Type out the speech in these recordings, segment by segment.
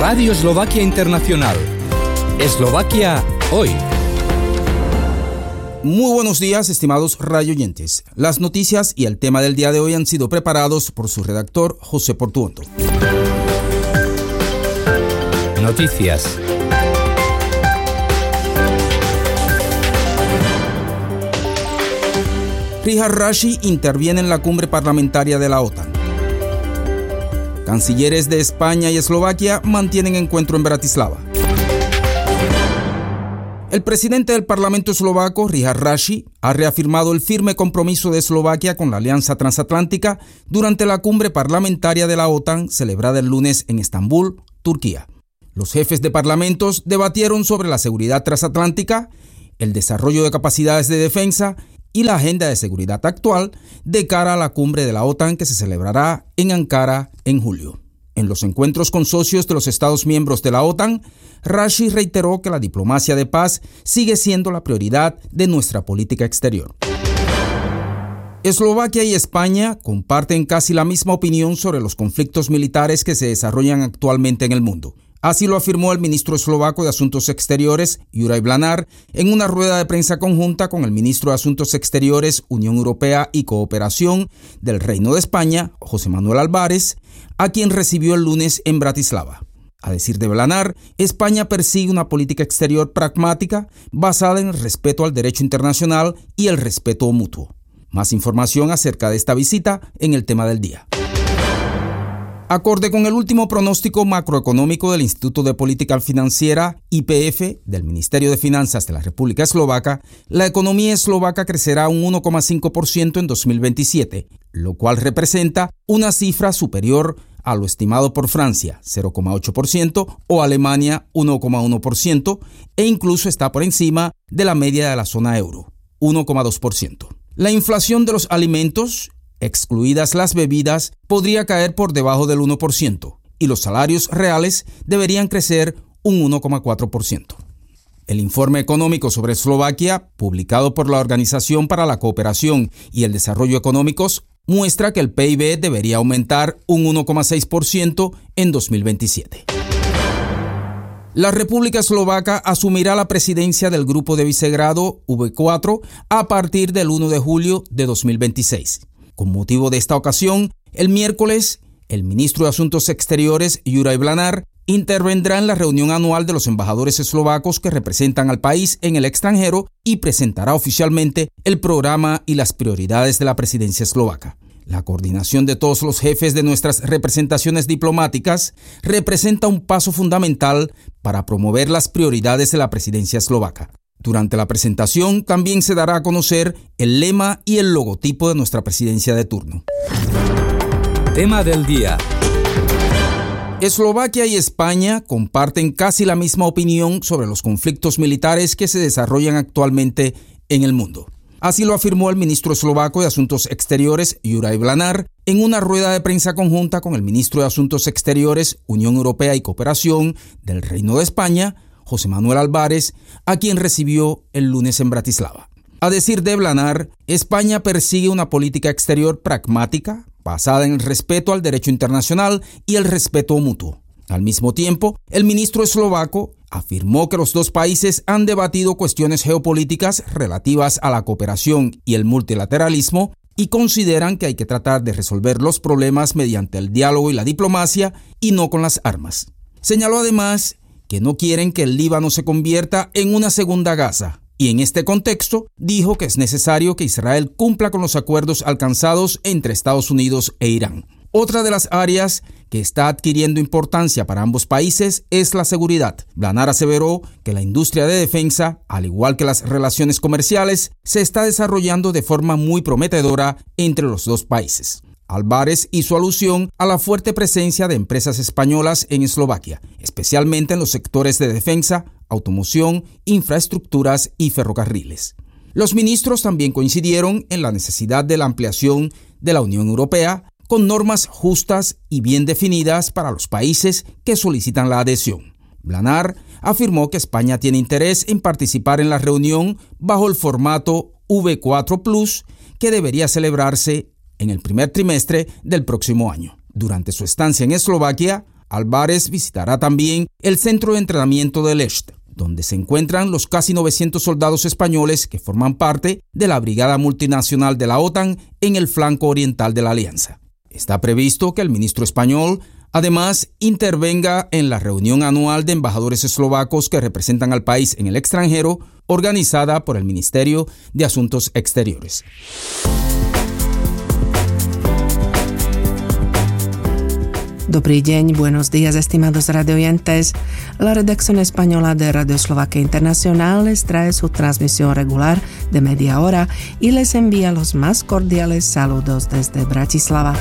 Radio Eslovaquia Internacional. Eslovaquia hoy. Muy buenos días, estimados radioyentes. Las noticias y el tema del día de hoy han sido preparados por su redactor José Portuondo. Noticias. Richard Raši interviene en la cumbre parlamentaria de la OTAN. Cancilleres de España y Eslovaquia mantienen encuentro en Bratislava. El presidente del Parlamento eslovaco, Richard Raši, ha reafirmado el firme compromiso de Eslovaquia con la Alianza Transatlántica durante la cumbre parlamentaria de la OTAN celebrada el lunes en Estambul, Turquía. Los jefes de parlamentos debatieron sobre la seguridad transatlántica, el desarrollo de capacidades de defensa y la agenda de seguridad actual de cara a la cumbre de la OTAN que se celebrará en Ankara en julio. En los encuentros con socios de los Estados miembros de la OTAN, Raši reiteró que la diplomacia de paz sigue siendo la prioridad de nuestra política exterior. Eslovaquia y España comparten casi la misma opinión sobre los conflictos militares que se desarrollan actualmente en el mundo. Así lo afirmó el ministro eslovaco de Asuntos Exteriores, Juraj Blanár, en una rueda de prensa conjunta con el ministro de Asuntos Exteriores, Unión Europea y Cooperación del Reino de España, José Manuel Álvarez, a quien recibió el lunes en Bratislava. A decir de Blanár, España persigue una política exterior pragmática basada en el respeto al derecho internacional y el respeto mutuo. Más información acerca de esta visita en el tema del día. Acorde con el último pronóstico macroeconómico del Instituto de Política Financiera, IPF, del Ministerio de Finanzas de la República Eslovaca, la economía eslovaca crecerá un 1,5% en 2027, lo cual representa una cifra superior a lo estimado por Francia, 0,8%, o Alemania, 1,1%, e incluso está por encima de la media de la zona euro, 1,2%. La inflación de los alimentos, excluidas las bebidas, podría caer por debajo del 1% y los salarios reales deberían crecer un 1,4%. El informe económico sobre Eslovaquia, publicado por la Organización para la Cooperación y el Desarrollo Económicos, muestra que el PIB debería aumentar un 1,6% en 2027. La República Eslovaca asumirá la presidencia del Grupo de Visegrado V4 a partir del 1 de julio de 2026. Con motivo de esta ocasión, el miércoles, el ministro de Asuntos Exteriores, Juraj Blanár, intervendrá en la reunión anual de los embajadores eslovacos que representan al país en el extranjero y presentará oficialmente el programa y las prioridades de la presidencia eslovaca. La coordinación de todos los jefes de nuestras representaciones diplomáticas representa un paso fundamental para promover las prioridades de la presidencia eslovaca. Durante la presentación también se dará a conocer el lema y el logotipo de nuestra presidencia de turno. Tema del día. Eslovaquia y España comparten casi la misma opinión sobre los conflictos militares que se desarrollan actualmente en el mundo. Así lo afirmó el ministro eslovaco de Asuntos Exteriores, Juraj Blanár, en una rueda de prensa conjunta con el ministro de Asuntos Exteriores, Unión Europea y Cooperación del Reino de España, José Manuel Álvarez, a quien recibió el lunes en Bratislava. A decir de Blanár, España persigue una política exterior pragmática, basada en el respeto al derecho internacional y el respeto mutuo. Al mismo tiempo, el ministro eslovaco afirmó que los dos países han debatido cuestiones geopolíticas relativas a la cooperación y el multilateralismo y consideran que hay que tratar de resolver los problemas mediante el diálogo y la diplomacia y no con las armas. Señaló además que no quieren que el Líbano se convierta en una segunda Gaza, y en este contexto dijo que es necesario que Israel cumpla con los acuerdos alcanzados entre Estados Unidos e Irán. Otra de las áreas que está adquiriendo importancia para ambos países es la seguridad. Blanár aseveró que la industria de defensa, al igual que las relaciones comerciales, se está desarrollando de forma muy prometedora entre los dos países. Álvarez hizo alusión a la fuerte presencia de empresas españolas en Eslovaquia, especialmente en los sectores de defensa, automoción, infraestructuras y ferrocarriles. Los ministros también coincidieron en la necesidad de la ampliación de la Unión Europea con normas justas y bien definidas para los países que solicitan la adhesión. Blanár afirmó que España tiene interés en participar en la reunión bajo el formato V4+, que debería celebrarse en el primer trimestre del próximo año. Durante su estancia en Eslovaquia, Álvarez visitará también el centro de entrenamiento de Lest, donde se encuentran los casi 900 soldados españoles que forman parte de la Brigada Multinacional de la OTAN en el flanco oriental de la Alianza. Está previsto que el ministro español además intervenga en la reunión anual de embajadores eslovacos que representan al país en el extranjero, organizada por el Ministerio de Asuntos Exteriores. Dobrý deň, buenos días, estimados radioyentes. La redacción española de Radio Eslovaquia Internacional les trae su transmisión regular de media hora y les envía los más cordiales saludos desde Bratislava.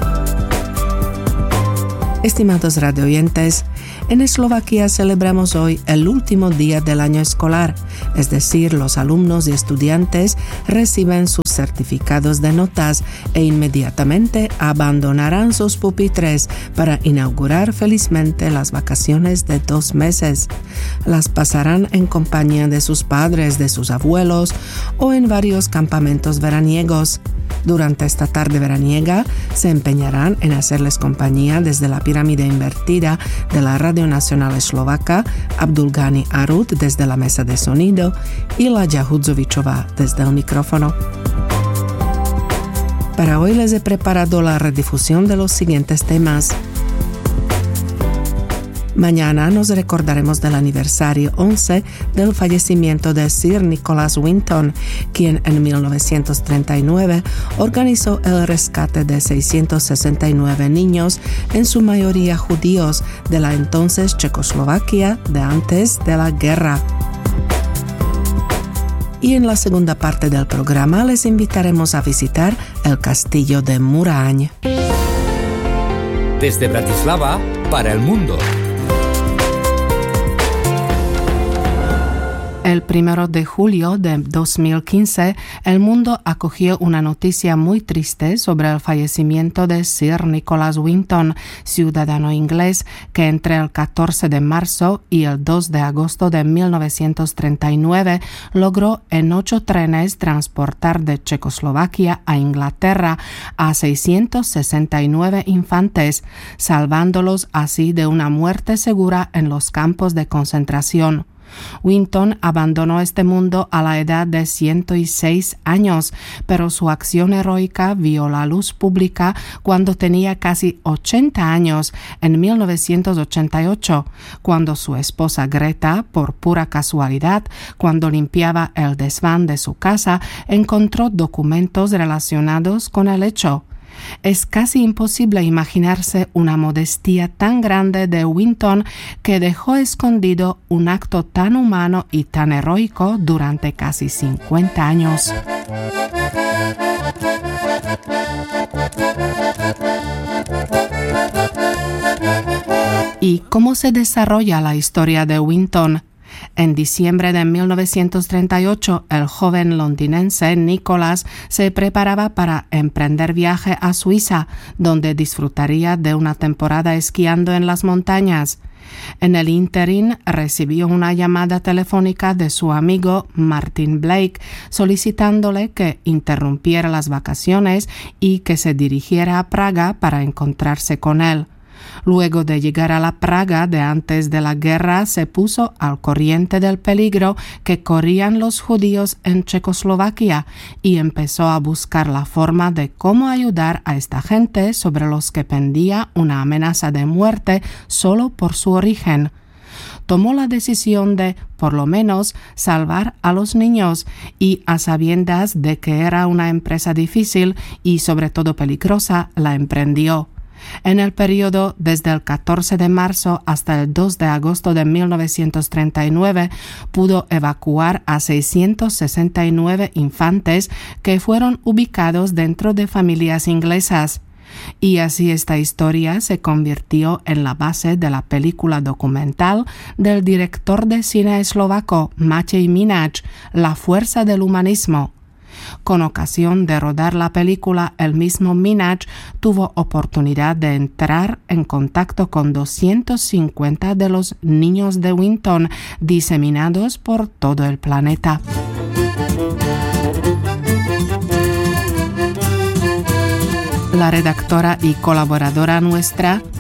Estimados radioyentes, en Eslovaquia celebramos hoy el último día del año escolar, es decir, los alumnos y estudiantes reciben sus certificados de notas e inmediatamente abandonarán sus pupitres para inaugurar felizmente las vacaciones de 2 meses. Las pasarán en compañía de sus padres, de sus abuelos o en varios campamentos veraniegos. Durante esta tarde veraniega se empeñarán en hacerles compañía desde la pirámide invertida de la Radio Nacional Eslovaca, Abdulgani Arut desde la mesa de sonido y Laďa Hudzovičová desde el micrófono. Para hoy les he preparado la redifusión de los siguientes temas. Mañana nos recordaremos del aniversario 11 del fallecimiento de Sir Nicholas Winton, quien en 1939 organizó el rescate de 669 niños, en su mayoría judíos, de la entonces Checoslovaquia de antes de la guerra. Y en la segunda parte del programa les invitaremos a visitar el castillo de Muraň. Desde Bratislava para el mundo. El 1 de julio de 2015, el mundo acogió una noticia muy triste sobre el fallecimiento de Sir Nicholas Winton, ciudadano inglés que entre el 14 de marzo y el 2 de agosto de 1939 logró en 8 trenes transportar de Checoslovaquia a Inglaterra a 669 infantes, salvándolos así de una muerte segura en los campos de concentración. Winton abandonó este mundo a la edad de 106 años, pero su acción heroica vio la luz pública cuando tenía casi 80 años, en 1988, cuando su esposa Greta, por pura casualidad, cuando limpiaba el desván de su casa, encontró documentos relacionados con el hecho. Es casi imposible imaginarse una modestia tan grande de Winton que dejó escondido un acto tan humano y tan heroico durante casi 50 años. ¿Y cómo se desarrolla la historia de Winton? En diciembre de 1938, el joven londinense Nicholas se preparaba para emprender viaje a Suiza, donde disfrutaría de una temporada esquiando en las montañas. En el ínterin recibió una llamada telefónica de su amigo Martin Blake solicitándole que interrumpiera las vacaciones y que se dirigiera a Praga para encontrarse con él. Luego de llegar a la Praga de antes de la guerra, se puso al corriente del peligro que corrían los judíos en Checoslovaquia y empezó a buscar la forma de cómo ayudar a esta gente sobre los que pendía una amenaza de muerte solo por su origen. Tomó la decisión de, por lo menos, salvar a los niños y, a sabiendas de que era una empresa difícil y sobre todo peligrosa, la emprendió. En el periodo desde el 14 de marzo hasta el 2 de agosto de 1939 pudo evacuar a 669 infantes que fueron ubicados dentro de familias inglesas. Y así esta historia se convirtió en la base de la película documental del director de cine eslovaco Matej Mináč, La fuerza del humanismo. Con ocasión de rodar la película, el mismo Mináč tuvo oportunidad de entrar en contacto con 250 de los niños de Winton diseminados por todo el planeta. La redactora y colaboradora nuestra,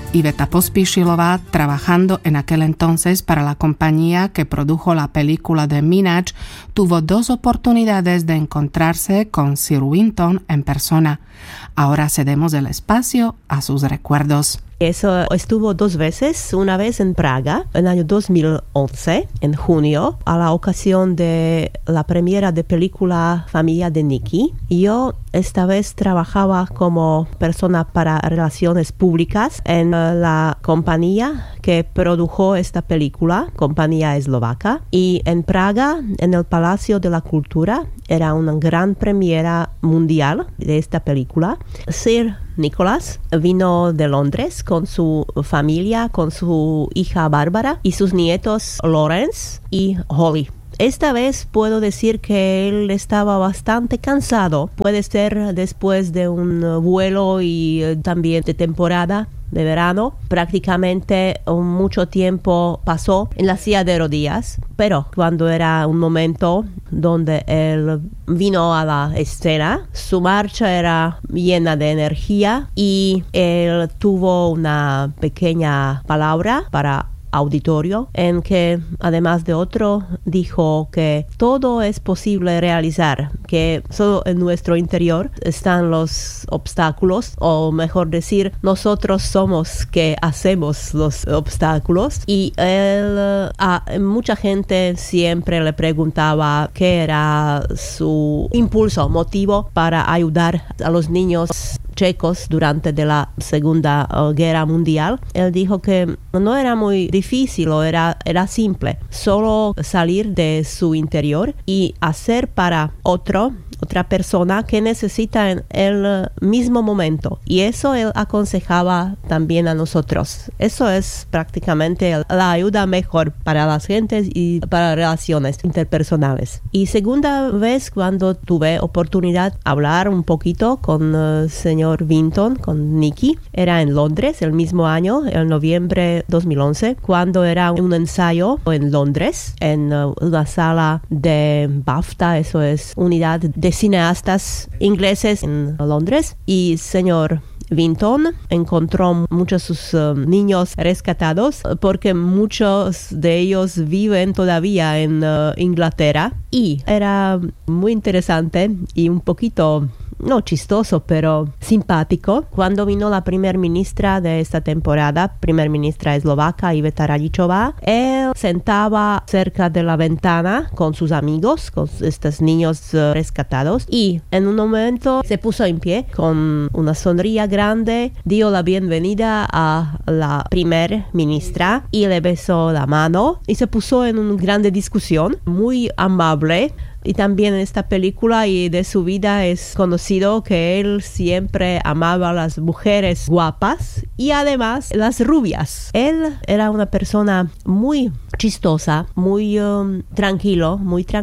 Iveta Pospíšilová, trabajando en aquel entonces para la compañía que produjo la película de Minaj, tuvo 2 oportunidades de encontrarse con Sir Winton en persona. Ahora cedemos el espacio a sus recuerdos. Eso estuvo 2 veces, una vez en Praga, en el año 2011, en junio, a la ocasión de la premiera de película Familia de Nicky. Yo esta vez trabajaba como persona para relaciones públicas en la compañía que produjo esta película, compañía eslovaca. Y en Praga, en el Palacio de la Cultura, era una gran premiera mundial de esta película. Sir Nicholas vino de Londres con su familia, con su hija Bárbara y sus nietos Lawrence y Holly. Esta vez puedo decir que él estaba bastante cansado. Puede ser después de un vuelo y también de temporada de verano. Prácticamente mucho tiempo pasó en la silla de rodillas, pero cuando era un momento donde él vino a la escena, su marcha era llena de energía y él tuvo una pequeña palabra para auditorio en que, además de otro, dijo que todo es posible realizar, que solo en nuestro interior están los obstáculos, o mejor decir, nosotros somos que hacemos los obstáculos. Y él, mucha gente siempre le preguntaba qué era su impulso, motivo para ayudar a los niños checos durante la Segunda Guerra Mundial. Él dijo que no era muy difícil, era simple, solo salir de su interior y hacer para otra persona que necesita en el mismo momento. Y eso él aconsejaba también a nosotros. Eso es prácticamente la ayuda mejor para las gentes y para relaciones interpersonales. Y segunda vez cuando tuve oportunidad de hablar un poquito con el señor Winton, con Nicky, era en Londres el mismo año, en noviembre 2011, cuando era un ensayo en Londres, en la sala de BAFTA, eso es unidad de cineastas ingleses en Londres. Y señor Winton encontró muchos de sus niños rescatados porque muchos de ellos viven todavía en Inglaterra, y era muy interesante y un poquito no chistoso, pero simpático. Cuando vino la primer ministra de esta temporada, primer ministra eslovaca, Iveta Radičová, él sentaba cerca de la ventana con sus amigos, con estos niños rescatados, y en un momento se puso en pie con una sonrisa grande, dio la bienvenida a la primer ministra y le besó la mano y se puso en una grande discusión, muy amable. Y también en esta película y de su vida es conocido que él siempre amaba a las mujeres guapas y además las rubias. Él era una persona muy chistosa, muy tranquilo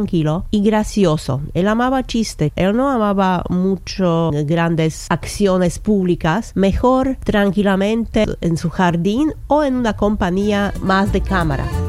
y gracioso. Él amaba chiste. Él no amaba mucho grandes acciones públicas. Mejor tranquilamente en su jardín o en una compañía más de cámara.